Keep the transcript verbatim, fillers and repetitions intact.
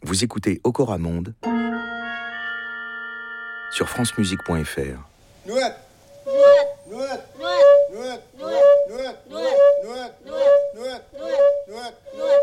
Vous écoutez Okora Monde sur francemusique point f r. Nouette. Nouette. Nouette. Nouette. Nouette. Nouette. Nouette. Nouette. Nouette. Nouette.